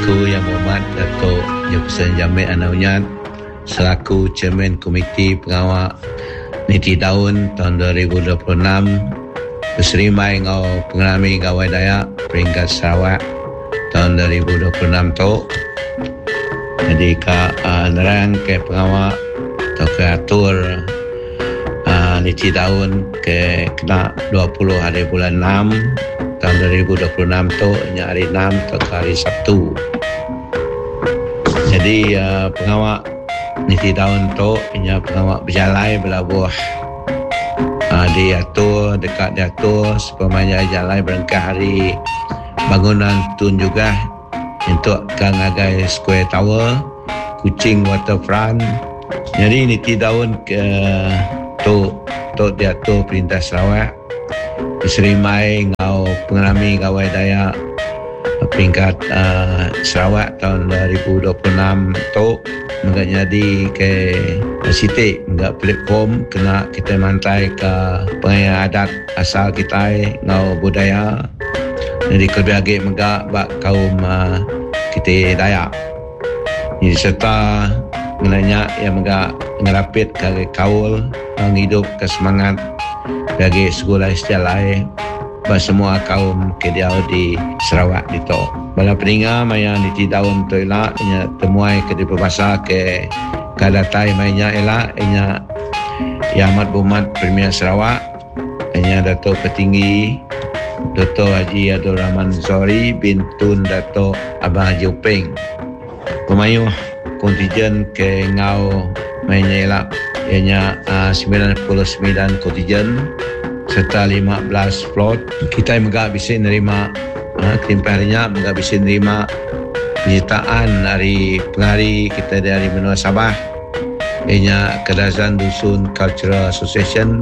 Aku Yang Berhormat Datuk Jefferson Jamil Anaunyat selaku Chairman Komiti Pengawal Niti Daun tahun 2026 berserimai ngau pengalami gawai Dayak peringkat Sarawak tahun 2026 tu. Jadi nerang ke pengawal atau ke atur Niti Daun ke kena 20 hari bulan 6 tahun 2026 tu, hari 6 atau hari Sabtu. Jadi pengawal Niti Daun tu pengawal berjalai belabuh diatur, dekat diatur supaya jalan berengkah hari bangunan tun juga untuk Gang Agai Square Tower, Kuching Waterfront. Jadi Niti Daun ke tu diatur Perintah Sarawak diserimai ngau pengalami gawai Dayak peringkat Sarawak tahun 2026 tu menggak jadi ke sitik menggak platform kena kita mantai ke pengaya adat asal kita ngau budaya. Jadi kelebih menggak bak kaum kita Dayak. Jadi serta menanya yang menggak ngerapit ke kaul menghidup ke semangat bagi sekolah sejalai bagi semua kaum kediau di Sarawak di to. Bala peninga maya Niti Daun tu elak nya temuai ke di berbahasa ke kadatai mainnya elak nya Yang Amat Berhormat Premier Sarawak nya Datuk Petinggi Dr. Haji Abdul Rahman Zori bin Tun Datuk Abang Haji Upeng. Pemayuh kontijen ke ngau mainnya elak ianya 99 kontijen serta 15 float. Kita juga bisa nerima kelimpahannya, juga bisa nerima penyertaan dari pengari kita dari benua Sabah ianya Kedazan Dusun Cultural Association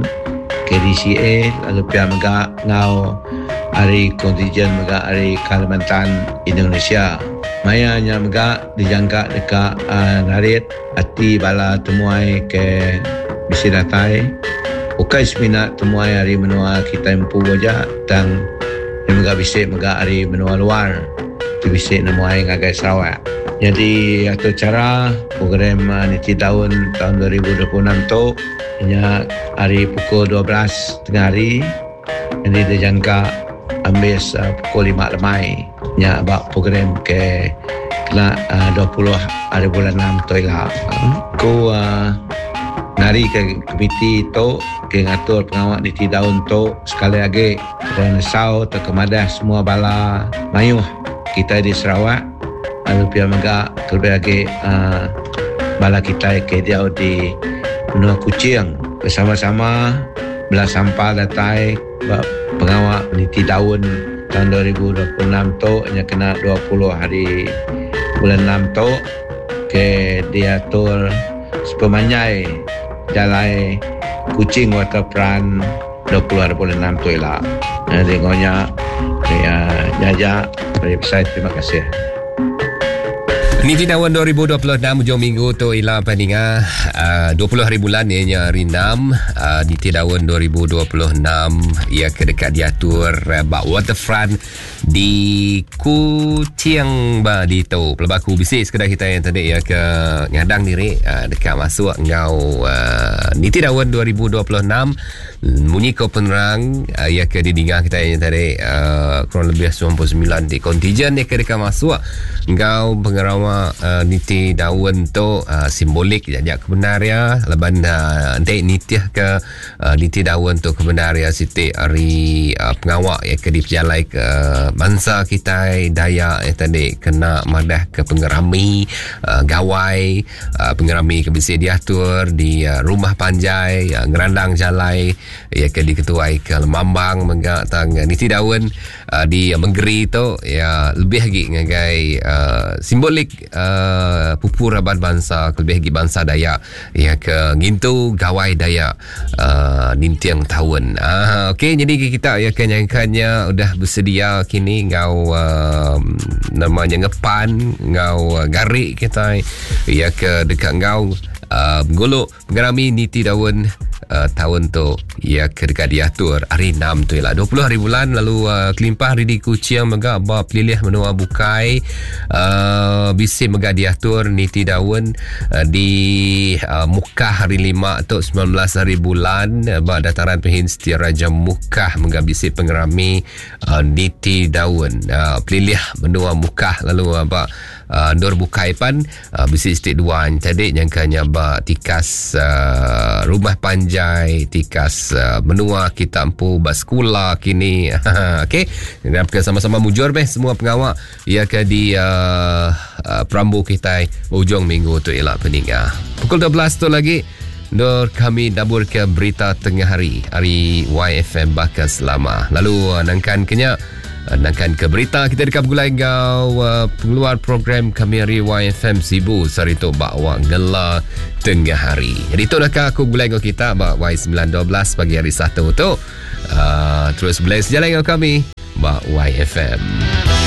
KDCA, lalu pihak juga ngau hari kontijen juga hari Kalimantan Indonesia. Maya nya juga dijangka dekat narit hati bala temuai ke bisi datai. Bukan seminat temuai hari menua kita empu wajah dan yang juga bisa juga hari menua luar itu bisa nemuai ngagai Sarawak. Jadi atau cara program Niti Daun tahun 2026 tu hanya hari pukul 12 tengah hari. Jadi dijangka ambil pukul 5 lemai nya bak program ke kena 20 hari bulan 6 tu lah. Ku nari ke komiti tu ke ngatur pengawal Niti Daun tu sekali lagi Puan Nesau atau Kemadah semua bala mayuh kita di Sarawak, lalu pihak megak terlebih lagi bala kita ke dia di benua Kuching bersama-sama belah sampah datai pengawal Niti Daun tahun 2026 tu hanya kena 20 hari bulan 6 tu ke diatur sepemanyai jalai Kuching Waterfront 20 hari bulan 6 tu lah. Dengonya jajak dari website. Terima kasih. Niti Daun 2026 hujung minggu tu ialah pandingan 20 hari bulan ianya hari 6 Niti Daun 2026 ia ke dekat diatur bak waterfront di Kuching ba di tu pelabaku bisik sekedar kita yang tadi ya ke ngadang diri dekat masuk ngau Niti Daun 2026 bunyi kau penerang ia ke didingah kita yang tadi kurang lebih 99 di kontijen ia ke dekat masuk ngau pengerawat Niti Daun tu simbolik jajak kebenaria leban nanti nitiah ke Niti Daun tu kebenaria siti hari pengawak ya ke diperjalai ke bangsa kita Dayak yang tadi kena madah ke pengerami gawai pengerami ke bisi diatur di rumah panjai ngerandang jalai ya ke diketuai ke Lemambang menggak tang Niti Daun di Menggeri tu ya lebih lagi ngagai simbolik pupur rabat bangsa lebih lagi bangsa Dayak ya ke ngintu gawai Dayak nintiang tahun. Okey, jadi kita ya kenyakannya udah bersedia kini ngau namanya ngepan ngau garik kita ya ke dekat ngau golok pengerami niti daun tahun tu ia kedekat diatur hari 6 tu ialah 20 hari bulan lalu kelimpah hari di kuciang mega ba pilih menua bukai bisi mega diatur niti daun di Mukah hari 5 tu 19 hari bulan ba dataran pehin setia Raja Mukah mega bisi pengerami niti daun pilih menua Mukah lalu ba Nur bukai pan bisi stik duan tadi nyangkanya ba tikas rumah panjai tikas menua kita empu baskula kini okey kita sama-sama mujur semua pengawak ia ke di Perambu kita ujung minggu tu ialah peningah pukul 12 tu lagi Nur kami dabur ke berita tengah hari YFM bakal selama lalu nangkan ke berita kita dekat gulai gau pengeluar program kami hari YFM Sibu sarito bakwa ngela tengah hari jadi tu dah aku gulai gau kita bak Y912 pagi hari 1 tu terus boleh sejalan dengan kami bak YFM.